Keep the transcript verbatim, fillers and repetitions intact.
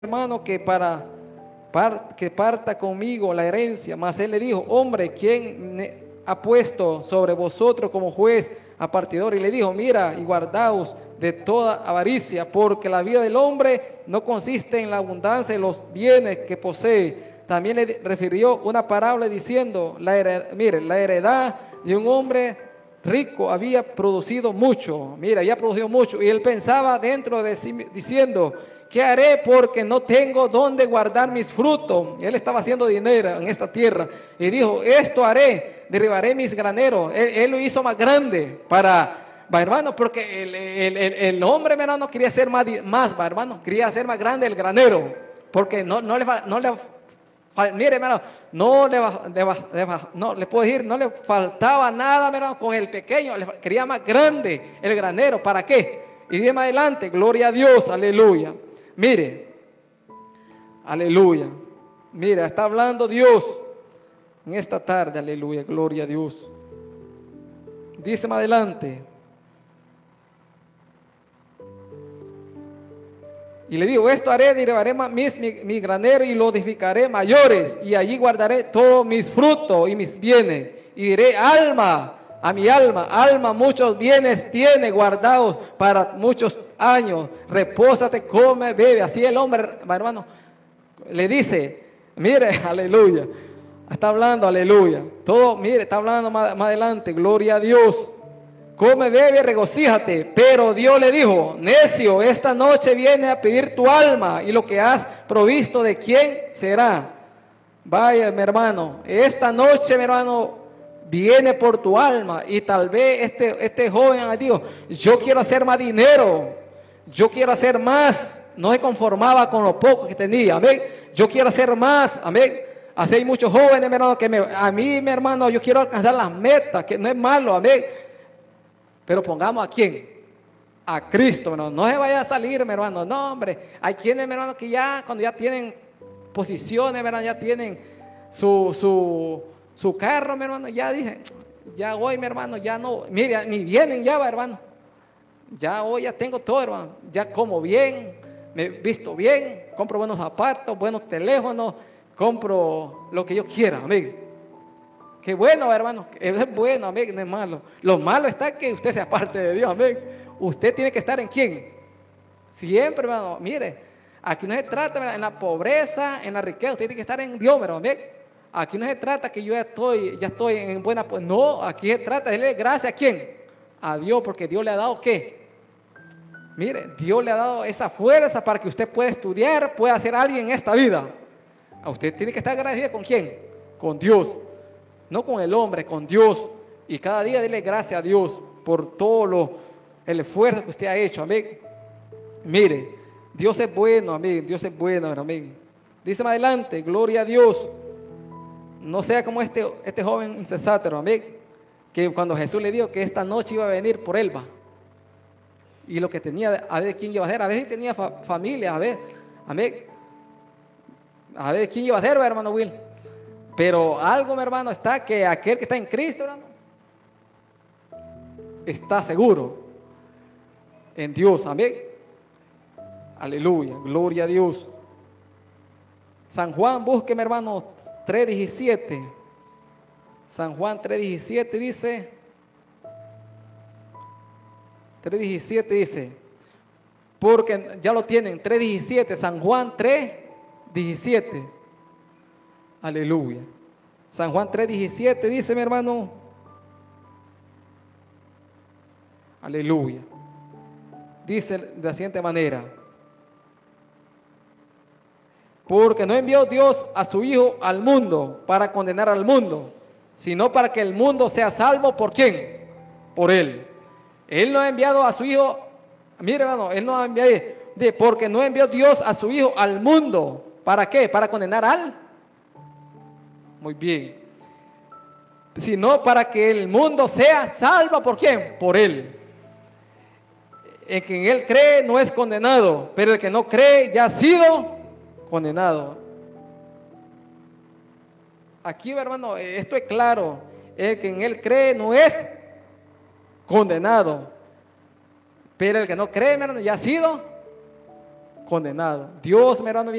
hermano que para par, que parta conmigo la herencia. Mas él le dijo: hombre, ¿quién ha puesto sobre vosotros como juez a partidor? Y le dijo: mira y guardaos de toda avaricia, porque la vida del hombre no consiste en la abundancia de los bienes que posee. También le refirió una parábola diciendo: la heredad, mire, la heredad de un hombre rico había producido mucho. Mira, había producido mucho. Y él pensaba dentro de sí diciendo: ¿qué haré? Porque no tengo dónde guardar mis frutos. Él estaba haciendo dinero en esta tierra. Y dijo: esto haré, derribaré mis graneros. Él, él lo hizo más grande para, va, hermano, porque el, el, el, el hombre, hermano, quería ser más, más va, hermano, quería hacer más grande el granero. Porque no, no le va, no le mire, hermano, no le, va, le, va, le va, no le puedo decir, no le faltaba nada, hermano, con el pequeño. Le quería más grande el granero. ¿Para qué? Y de más adelante, gloria a Dios, aleluya. Mire, aleluya. Mira, está hablando Dios en esta tarde, aleluya, gloria a Dios. Dice más adelante: y le digo: esto haré, derribaré mis, mi, mi granero y lo edificaré mayores, y allí guardaré todos mis frutos y mis bienes. Y diré: alma, a mi alma, alma, muchos bienes tiene guardados para muchos años. Repósate, come, bebe. Así el hombre, hermano, le dice: mire, aleluya. Está hablando, aleluya. Todo, mire, está hablando más, más adelante, gloria a Dios. Come, bebe, regocíjate. Pero Dios le dijo: necio, esta noche viene a pedir tu alma, y lo que has provisto, ¿de quién será? Vaya, mi hermano, esta noche, mi hermano, viene por tu alma. Y tal vez este, este joven dijo: yo quiero hacer más dinero, yo quiero hacer más. No se conformaba con lo poco que tenía, amén. Yo quiero hacer más, amén. Así hay muchos jóvenes, mi hermano, que me, a mí, mi hermano, yo quiero alcanzar las metas, que no es malo, amén. Pero pongamos a quién, a Cristo, hermano. No se vaya a salir, mi hermano, no, hombre. Hay quienes, mi hermano, que ya cuando ya tienen posiciones, mi hermano, ya tienen su, su, su carro, mi hermano, ya dicen: ya hoy, mi hermano, ya no, mire, ni vienen ya, va, hermano. Ya hoy ya tengo todo, hermano. Ya como bien, me he visto bien, compro buenos zapatos, buenos teléfonos, compro lo que yo quiera, amén. Qué bueno, hermano, es bueno, amén, no es malo. Lo malo está que usted sea parte de Dios, amén. Usted tiene que estar en quién. Siempre, hermano, mire, aquí no se trata, ¿verdad?, en la pobreza, en la riqueza. Usted tiene que estar en Dios, hermano, amén. Aquí no se trata que yo ya estoy, ya estoy en buena, pues no, aquí se trata de darle gracias a quién, a Dios, porque Dios le ha dado ¿qué? Mire, Dios le ha dado esa fuerza para que usted pueda estudiar, pueda ser alguien en esta vida. A usted tiene que estar agradecido con quién, con Dios. No con el hombre, con Dios. Y cada día dele gracias a Dios por todo lo, el esfuerzo que usted ha hecho, amén. Mire, Dios es bueno, amén. Dios es bueno, amén. Dice más adelante: gloria a Dios. No sea como este, este joven insensato, amén, que cuando Jesús le dijo que esta noche iba a venir por él, va. Y lo que tenía, a ver quién iba a ser, a ver si tenía fa, familia, a ver, amén. A ver quién iba a ser, va, hermano Will. Pero algo, mi hermano, está que aquel que está en Cristo, hermano, está seguro en Dios, amén. Aleluya, gloria a Dios. San Juan, búsqueme, hermano, tres diecisiete. San Juan tres diecisiete dice, tres diecisiete dice, porque ya lo tienen, tres diecisiete, San Juan tres diecisiete. Aleluya. San Juan tres diecisiete dice, mi hermano. Aleluya. Dice de la siguiente manera: porque no envió Dios a su Hijo al mundo para condenar al mundo, sino para que el mundo sea salvo. ¿Por quién? Por Él. Él no ha enviado a su Hijo. Mire, hermano, Él no ha enviado, de, porque no envió Dios a su Hijo al mundo. ¿Para qué? Para condenar al. Muy bien. Sino para que el mundo sea salvo. ¿Por quién? Por Él. En quien Él cree no es condenado, pero el que no cree ya ha sido condenado. Aquí, hermano, esto es claro. El que en Él cree no es condenado, pero el que no cree, hermano, ya ha sido condenado. Dios, mi hermano,